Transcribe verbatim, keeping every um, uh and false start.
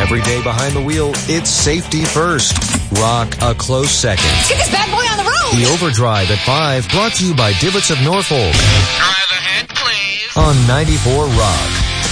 Every day behind the wheel, it's safety first. Rock a close second. Let's get this bad boy on the road. The Overdrive at five, brought to you by Divots of Norfolk. Drive ahead, please. On ninety-four Rock.